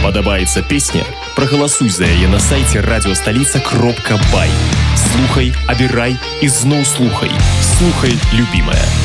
Падабаецца песня? Прагаласуй за яе на сайце радиостолица.бай. Слухай, абірай і зноў слухай. Слухай, любімая.